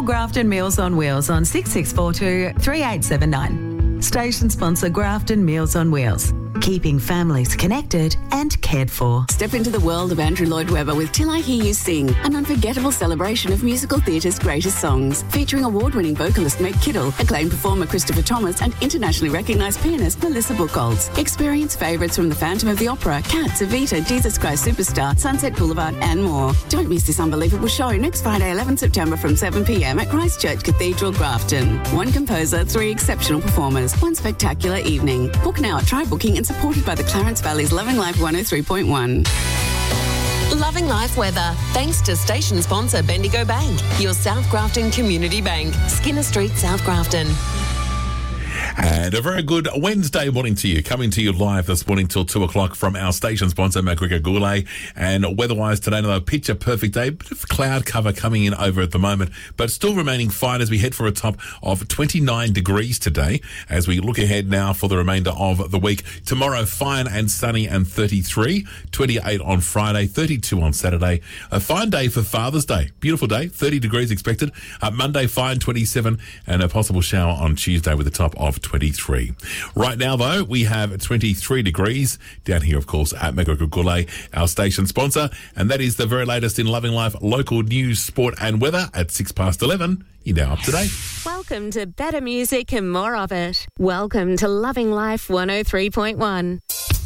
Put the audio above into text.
Grafton Meals on Wheels on 6642 3879. Station sponsor Grafton Meals on Wheels. Keeping families connected and cared for. Step into the world of Andrew Lloyd Webber with Till I Hear You Sing, an unforgettable celebration of musical theatre's greatest songs, featuring award-winning vocalist Meg Kittle, acclaimed performer Christopher Thomas, and internationally recognised pianist Melissa Buchholz. Experience favourites from The Phantom of the Opera, Cats, Evita, Jesus Christ Superstar, Sunset Boulevard, and more. Don't miss this unbelievable show next Friday, 11 September from 7 p.m. at Christchurch Cathedral, Grafton. One composer, 3 exceptional performers, one spectacular evening. Book now at Try Booking and supported by the Clarence Valley's Loving Life 103.1. Loving Life weather, thanks to station sponsor Bendigo Bank, your South Grafton Community Bank, Skinner Street, South Grafton. And a very good Wednesday morning to you. Coming to you live this morning till 2 o'clock from our station sponsor, McGregor Goulet. And weather-wise today, another picture-perfect day. Bit of cloud cover coming in over at the moment, but still remaining fine as we head for a top of 29 degrees today. As we look ahead now for the remainder of the week. Tomorrow, fine and sunny and 33. 28 on Friday, 32 on Saturday. A fine day for Father's Day. Beautiful day, 30 degrees expected. Monday, fine, 27. And a possible shower on Tuesday with a top of 23. Right now, though, we have 23 degrees down here, of course, at McGregor Goulet, our station sponsor, and that is the very latest in Loving Life local news, sport and weather at 11:06. You're now up to date. Welcome to better music and more of it. Welcome to Loving Life 103.1.